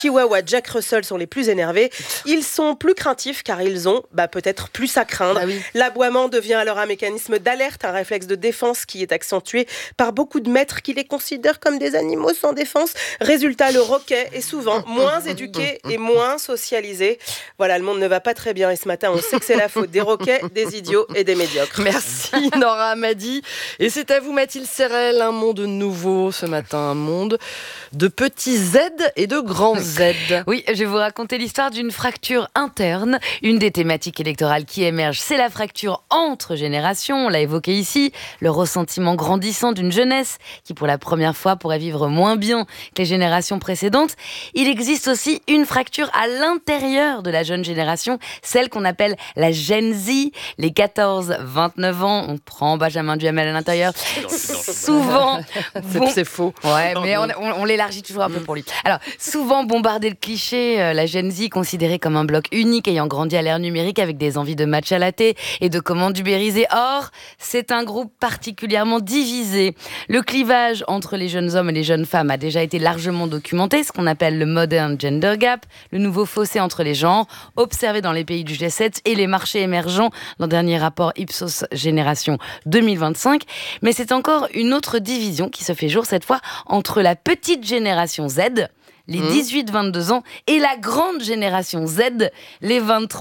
Chihuahua, Jack Russell sont les plus énervés. Ils sont plus craintifs car ils ont peut-être plus à craindre. Ah oui. L'aboiement devient alors un mécanisme d'alerte, un réflexe de défense qui est accentué par beaucoup de maîtres qui les considèrent comme des animaux sans défense. Résultat, le roquet est souvent moins éduqué et moins socialisé. Voilà, le monde ne va pas très bien et ce matin, on sait que c'est la faute des roquets, des idiots et des médiocres. Merci Nora Amadi. Et c'est à vous Mathilde Serrel, un monde nouveau ce matin, un monde de petits Z et de grands Z. Oui, je vais vous raconter l'histoire d'une fracture interne. Une des thématiques électorales qui émerge, c'est la fracture entre générations. On l'a évoqué ici, le ressentiment grandissant d'une jeunesse qui pour la première fois pourrait vivre moins bien que les générations précédentes. Il existe aussi une fracture à l'intérieur de la jeune génération, celle qu'on appelle la Gen Z, les 14-29 ans. On prend Benjamin Duhamel à l'intérieur. Souvent, C'est faux. Ouais, mais on l'élargit toujours un peu pour lui. Alors, souvent bombardé de clichés, la Gen Z considérée comme un bloc unique ayant grandi à l'ère numérique avec des envies de matcha latte et de commandes ubérisées. Or, c'est un groupe particulièrement divisé. Le clivage entre les jeunes hommes et les jeunes femmes a déjà été largement documenté, ce qu'on appelle le Modern Gender Gap, le nouveau fossé entre les genres, observé dans les pays du G7 et les marchés émergents dans le dernier rapport Ipsos Génération 2025. Mais c'est encore une autre division qui se fait jour cette fois entre la petite génération Z, les 18-22 ans, et la grande génération Z, les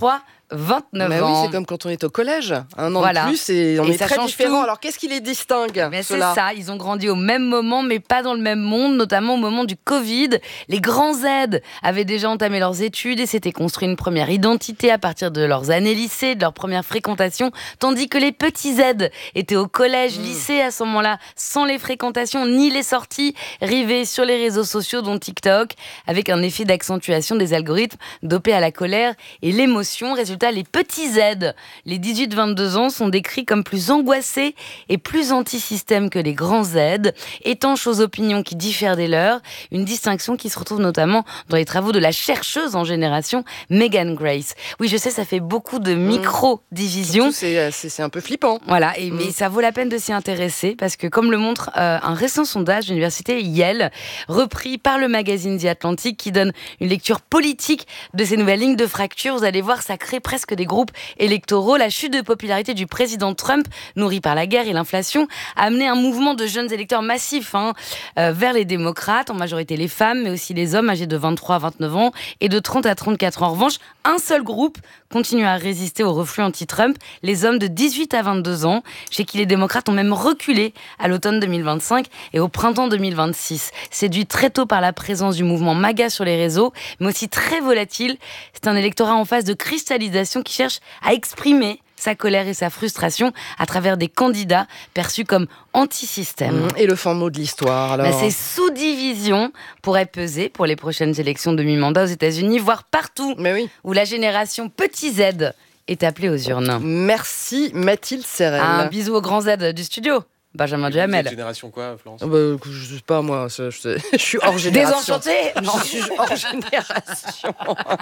23-29 ans. Oui, c'est comme quand on est au collège, un an Voilà. de plus et on Et est ça très change différents. tout. Alors qu'est-ce qui les distingue Mais c'est ceux-là ça, ils ont grandi au même moment, mais pas dans le même monde, notamment au moment du Covid. Les grands Z avaient déjà entamé leurs études et s'étaient construit une première identité à partir de leurs années lycée, de leur première fréquentation, tandis que les petits Z étaient au collège, lycée à ce moment-là, sans les fréquentations ni les sorties, rivés sur les réseaux sociaux, dont TikTok, avec un effet d'accentuation des algorithmes dopés à la colère et l'émotion. Résultat, les petits Z, les 18-22 ans, sont décrits comme plus angoissés et plus anti-système que les grands Z, étanches aux opinions qui diffèrent des leurs, une distinction qui se retrouve notamment dans les travaux de la chercheuse en génération Megan Grace. Oui, je sais, ça fait beaucoup de micro-divisions. C'est un peu flippant. Voilà, mais ça vaut la peine de s'y intéresser parce que, comme le montre un récent sondage de l'université Yale, repris par le magazine The Atlantic, qui donne une lecture politique de ces nouvelles lignes de fracture, vous allez voir, ça crée presque des groupes électoraux. La chute de popularité du président Trump, nourrie par la guerre et l'inflation, a amené un mouvement de jeunes électeurs massifs vers les démocrates, en majorité les femmes, mais aussi les hommes âgés de 23 à 29 ans et de 30 à 34 ans. En revanche, un seul groupe continue à résister au reflux anti-Trump, les hommes de 18 à 22 ans, chez qui les démocrates ont même reculé à l'automne 2025 et au printemps 2026. Séduit très tôt par la présence du mouvement MAGA sur les réseaux, mais aussi très volatile, c'est un électorat en phase de cristallisation qui cherche à exprimer sa colère et sa frustration à travers des candidats perçus comme anti-système. Et le fin mot de l'histoire, alors Ces sous-divisions pourraient peser pour les prochaines élections de mi-mandat aux États-Unis, voire partout Mais oui. où la génération petit Z est appelée aux urnes. Merci Mathilde Serrel. Un bisou au grand Z du studio, Benjamin Duhamel. Génération quoi, Florence? Je sais pas moi, je suis hors génération. Désenchanté? Non. Je suis hors génération.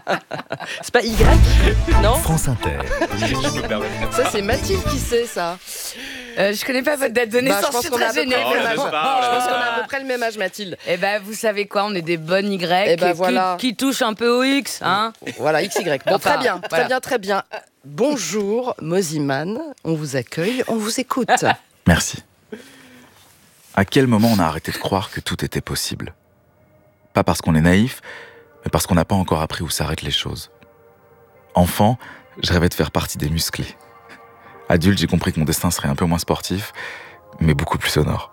C'est pas Y? Non? France Inter. Je me permets. Ça c'est Mathilde qui sait ça. Je connais pas votre date de naissance, je pense je suis qu'on a très à peu gênée. près le même âge. Je Je sais pense pas, qu'on a à peu près le même âge, Mathilde. Eh ben, vous savez quoi, on est des bonnes Y voilà. qui touchent un peu au X, hein. Voilà, XY. Bon, Enfin, très bien, voilà. très bien. Bonjour, Moziman, on vous accueille, on vous écoute. Merci. À quel moment on a arrêté de croire que tout était possible? Pas parce qu'on est naïf, mais parce qu'on n'a pas encore appris où s'arrêtent les choses. Enfant, je rêvais de faire partie des musclés. Adulte, j'ai compris que mon destin serait un peu moins sportif, mais beaucoup plus sonore.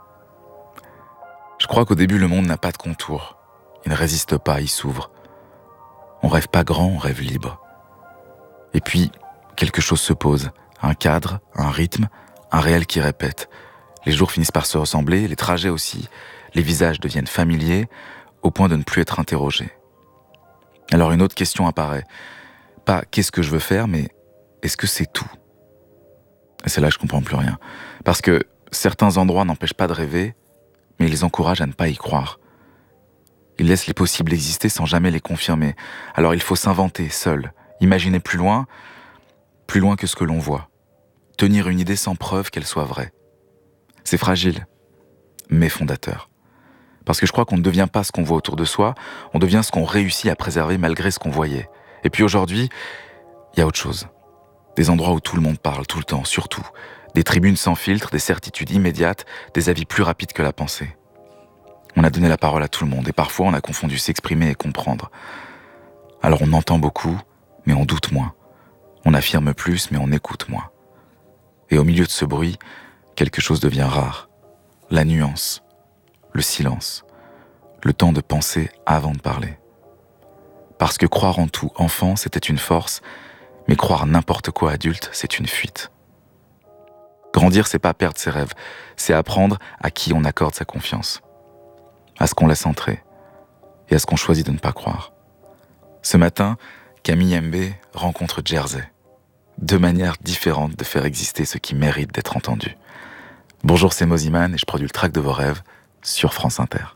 Je crois qu'au début, le monde n'a pas de contour. Il ne résiste pas, il s'ouvre. On rêve pas grand, on rêve libre. Et puis, quelque chose se pose. Un cadre, un rythme, un réel qui répète. Les jours finissent par se ressembler, les trajets aussi. Les visages deviennent familiers, au point de ne plus être interrogés. Alors une autre question apparaît. Pas « qu'est-ce que je veux faire ?» mais « est-ce que c'est tout ?» Et c'est là que je comprends plus rien. Parce que certains endroits n'empêchent pas de rêver, mais ils les encouragent à ne pas y croire. Ils laissent les possibles exister sans jamais les confirmer. Alors il faut s'inventer seul, imaginer plus loin que ce que l'on voit. Tenir une idée sans preuve qu'elle soit vraie. C'est fragile, mais fondateur. Parce que je crois qu'on ne devient pas ce qu'on voit autour de soi, on devient ce qu'on réussit à préserver malgré ce qu'on voyait. Et puis aujourd'hui, il y a autre chose. Des endroits où tout le monde parle, tout le temps, surtout. Des tribunes sans filtre, des certitudes immédiates, des avis plus rapides que la pensée. On a donné la parole à tout le monde et parfois on a confondu s'exprimer et comprendre. Alors on entend beaucoup, mais on doute moins. On affirme plus, mais on écoute moins. Et au milieu de ce bruit, quelque chose devient rare. La nuance, le silence, le temps de penser avant de parler. Parce que croire en tout enfant, c'était une force, mais croire n'importe quoi adulte, c'est une fuite. Grandir, c'est pas perdre ses rêves, c'est apprendre à qui on accorde sa confiance, à ce qu'on laisse entrer et à ce qu'on choisit de ne pas croire. Ce matin, Camille Mbé rencontre Jersey. 2 manières différentes de faire exister ce qui mérite d'être entendu. Bonjour, c'est Moziman et je produis le track de vos rêves sur France Inter.